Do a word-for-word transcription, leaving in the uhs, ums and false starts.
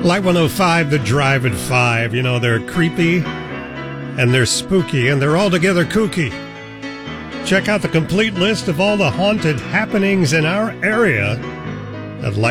Light one oh five, The Drive at five. You know, they're creepy, and they're spooky, and they're altogether kooky. Check out the complete list of all the haunted happenings in our area at light